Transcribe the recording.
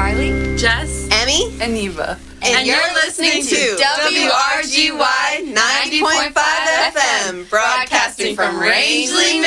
Carly, Jess, Emmy, and Eva. and you're listening to WRGY 90.5 FM, broadcasting from Rangeley,